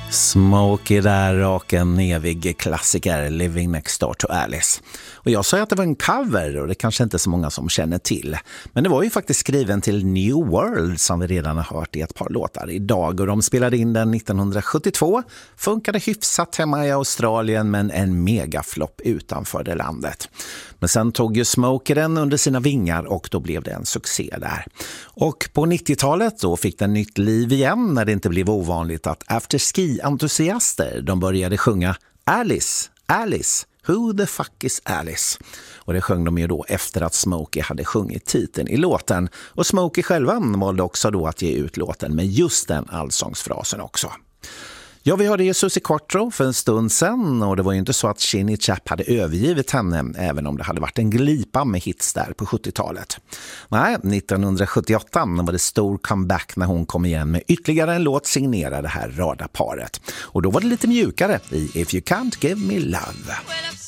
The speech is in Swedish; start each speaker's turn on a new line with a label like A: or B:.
A: Smokey där och en evig klassiker, Living Next Door to Alice. Och jag sa att det var en cover och det kanske inte så många som känner till. Men det var ju faktiskt skriven till New World som vi redan har hört i ett par låtar idag. Och de spelade in den 1972. Funkade hyfsat hemma i Australien men en megaflopp utanför det landet. Men sen tog ju Smokey den under sina vingar och då blev det en succé där. Och på 90-talet då fick den nytt liv igen när det inte blev ovanligt att afterski-entusiaster de började sjunga Alice, Alice, who the fuck is Alice? Och det sjöng de ju då efter att Smokey hade sjungit titeln i låten. Och Smokey själva valde också då att ge ut låten med just den allsångsfrasen också. Ja, vi hörde ju Susie Quatro för en stund sedan och det var ju inte så att Shinny Chap hade övergivit henne även om det hade varit en glipa med hits där på 70-talet. Nej, 1978 var det stor comeback när hon kom igen med ytterligare en låt signerad det här radarparet. Och då var det lite mjukare i If You Can't Give Me Love.